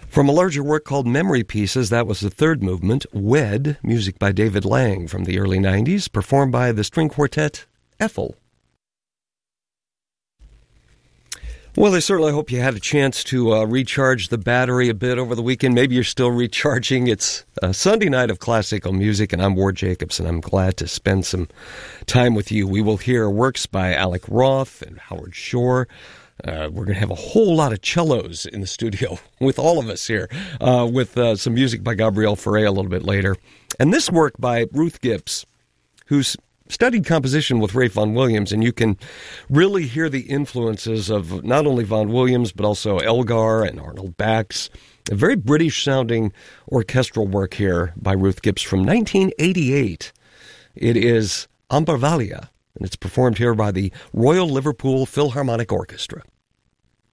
From a larger work called Memory Pieces, that was the third movement, Wed, music by David Lang from the early 90s, performed by the string quartet Eiffel. Well, I certainly hope you had a chance to recharge the battery a bit over the weekend. Maybe you're still recharging. It's a Sunday night of classical music, and I'm Ward Jacobs, and I'm glad to spend some time with you. We will hear works by Alec Roth and Howard Shore. We're going to have a whole lot of cellos in the studio with all of us here, with some music by Gabriel Fauré a little bit later. And this work by Ruth Gibbs, who's studied composition with Ralph Vaughan Williams, and you can really hear the influences of not only Vaughan Williams, but also Elgar and Arnold Bax. A very British-sounding orchestral work here by Ruth Gibbs from 1988. It is Ambarvalia, and it's performed here by the Royal Liverpool Philharmonic Orchestra.